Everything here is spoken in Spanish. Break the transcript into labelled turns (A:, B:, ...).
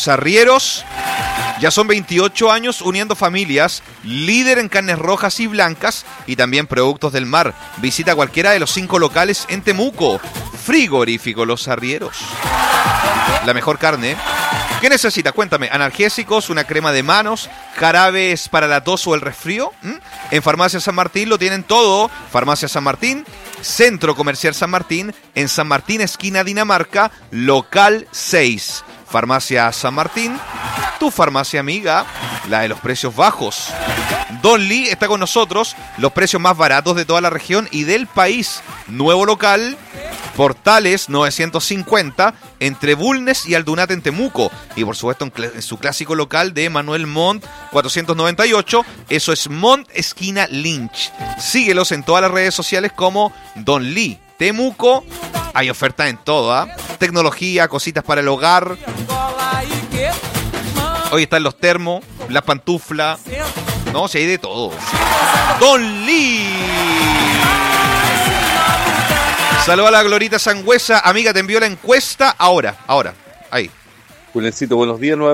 A: Los Arrieros. Ya son 28 años uniendo familias, líder en carnes rojas y blancas y también productos del mar. Visita cualquiera de los 5 locales en Temuco. Frigorífico Los Arrieros. La mejor carne. ¿Qué necesita? Cuéntame. Analgésicos, una crema de manos, jarabes para la tos o el resfrío. En Farmacia San Martín lo tienen todo. Farmacia San Martín, Centro Comercial San Martín, en San Martín, esquina Dinamarca, local 6. Farmacia San Martín, tu farmacia amiga, la de los precios bajos. Don Lee está con nosotros, los precios más baratos de toda la región y del país. Nuevo local, Portales 950, entre Bulnes y Aldunate en Temuco. Y por supuesto en su clásico local de Manuel Montt 498, eso es Montt esquina Lynch. Síguelos en todas las redes sociales como Don Lee Temuco. Hay ofertas en todo, tecnología, cositas para el hogar. Hoy están los termos, las pantuflas. No, si hay de todo. Don Lee. Saluda a la Glorita Sangüesa. Amiga, te envió la encuesta ahora. Ahí.
B: Julencito, buenos días nuevamente.